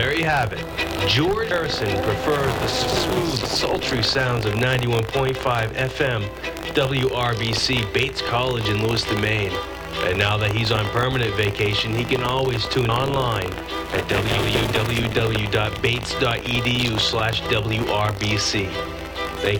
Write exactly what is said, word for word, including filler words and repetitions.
there you have it. George Harrison prefers the smooth, sultry sounds of ninety-one point five F M W R B C Bates College in Lewiston, Maine. And now that he's on permanent vacation, he can always tune online at w w w dot bates dot e d u slash W R B C.